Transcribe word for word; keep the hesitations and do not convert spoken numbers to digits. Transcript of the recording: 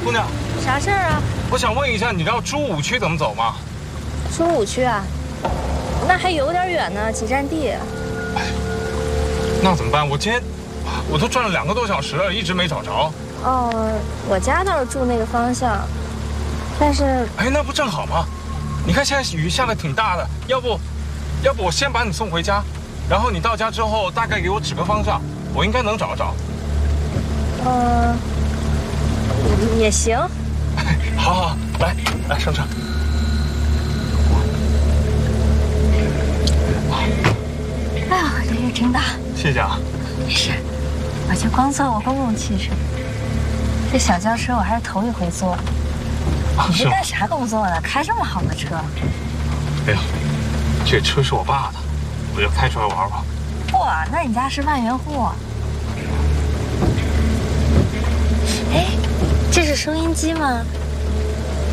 姑娘， 啥事儿啊？ 我想问一下，你知道珠武区怎么走吗？ 珠武区啊，那还有点远呢，几站地。 哎，那怎么办？我今天我都转了两个多小时了，一直没找着。 哦，我家倒是住那个方向，但是…… 哎，那不正好吗？你看现在雨下的挺大的，要不，要不我先把你送回家，然后你到家之后大概给我指个方向，我应该能找着。 嗯，也行。 好好，来来上车。 哎呀，这雨真大。 谢谢啊。 没事，我就光坐过公共汽车，这小轿车我还是头一回坐。你是干啥工作的？开这么好的车？ 哎呀，这车是我爸的，我就开出来玩玩。 哇，那你家是万元户。哎，这是收音机吗？